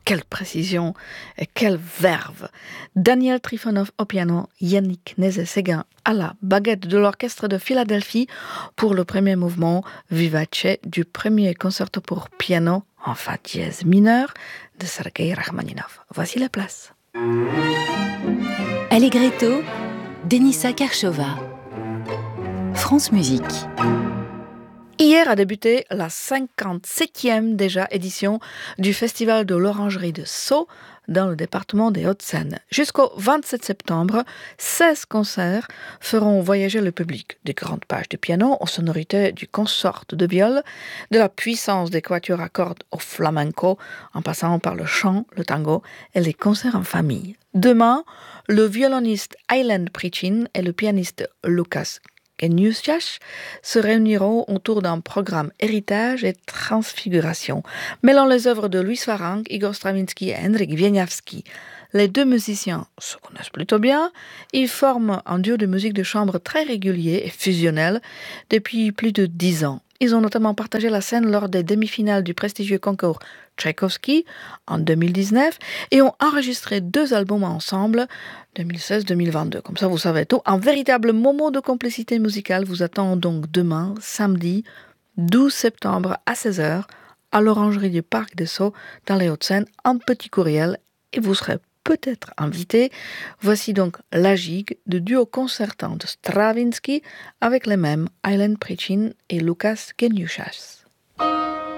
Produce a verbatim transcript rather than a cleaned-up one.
quelle précision et quelle verve! Daniel Trifonov au piano, Yannick Nézet-Séguin à la baguette de l'orchestre de Philadelphie pour le premier mouvement vivace du premier concerto pour piano en fa dièse mineur de Sergueï Rachmaninov. Voici la place. Allegretto, Denissa Karchova. France Musique. Hier a débuté la cinquante-septième déjà édition du Festival de l'Orangerie de Sceaux dans le département des Hauts-de-Seine. Jusqu'au vingt-sept septembre, seize concerts feront voyager le public. Des grandes pages de piano aux sonorités du consort de viol, de la puissance des quatuors à cordes au flamenco, en passant par le chant, le tango et les concerts en famille. Demain, le violoniste Aylen Pritchin et le pianiste Lukas Geniushas se réuniront autour d'un programme héritage et transfiguration, mêlant les œuvres de Louis Farang, Igor Stravinsky et Henryk Wieniawski. Les deux musiciens se connaissent plutôt bien. Ils forment un duo de musique de chambre très régulier et fusionnel depuis plus de dix ans. Ils ont notamment partagé la scène lors des demi-finales du prestigieux concours Tchaïkovski en deux mille dix-neuf et ont enregistré deux albums ensemble, deux mille seize deux mille vingt-deux. Comme ça, vous savez tout. Un véritable moment de complicité musicale vous attend donc demain, samedi, douze septembre à seize heures, à l'Orangerie du Parc des Sceaux, dans les Hauts-de-Seine, un petit courriel et vous serez peut-être invité. Voici donc la gigue de duo concertant de Stravinsky avec les mêmes Aylen Pritchin et Lukas Geniushas.